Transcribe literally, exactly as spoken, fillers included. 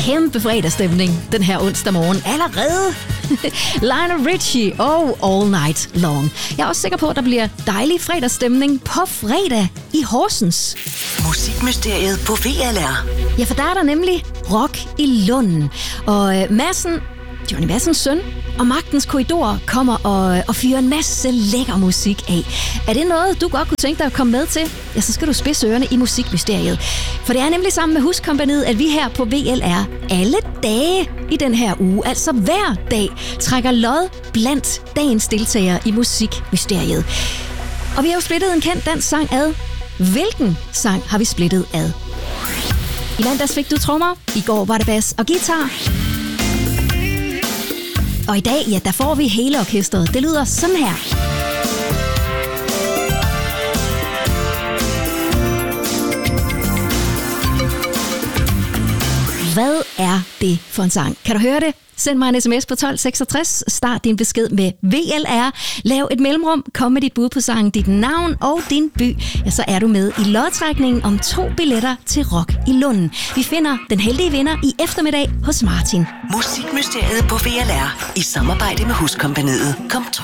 kæmpe fredagsstemning den her onsdag morgen allerede. Lionel Richie og All Night Long. Jeg er også sikker på, at der bliver dejlig fredagsstemning på fredag i Horsens. Musikmysteriet på V L R. Ja, for der er der nemlig rock i Lunden. Og øh, Madsen, Johnny Madsens søn, og Magtens Korridor kommer og, og fyrer en masse lækker musik af. Er det noget, du godt kunne tænke dig at komme med til? Ja, så skal du spidse ørerne i Musikmysteriet. For det er nemlig sammen med Huskompagniet, at vi her på V L R alle dage i den her uge, altså hver dag, trækker lod blandt dagens deltagere i Musikmysteriet. Og vi har jo splittet en kendt dansk sang ad. Hvilken sang har vi splittet ad? I mandags fik du trommer, i går var det bas og guitar. Og i dag, ja, der får vi hele orkestret. Det lyder sådan her. Hvad er det for en sang? Kan du høre det? Send mig en sms på tolv seksogtres. Start din besked med V L R. Lav et mellemrum. Kom med dit bud på sangen, dit navn og din by. Ja, så er du med i lodtrækningen om to billetter til Rock i Lunden. Vi finder den heldige vinder i eftermiddag hos Martin. Musikmysteriet på V L R i samarbejde med Huskompagniet. Kom